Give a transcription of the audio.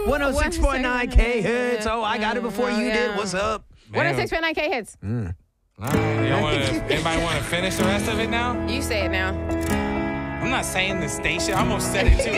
106.9 K hits. Oh, I got it before you did. What's up? 106.9 K hits. All right. Anybody want to finish the rest of it now? You say it now. I'm not saying the station. I almost said it too.